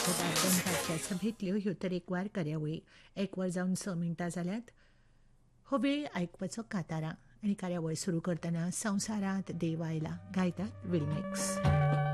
आयकतात दनपारच्या सभेंतल्यो ह्यो तरेकवार कार्यावळी एक वर जावन 6 मिनटां जाल्यात. हो वेळ आयकपाचो कांतारा आनी कार्यावळ सुरू करतना संवसारांत देव आयला गायतात विलमिक्स.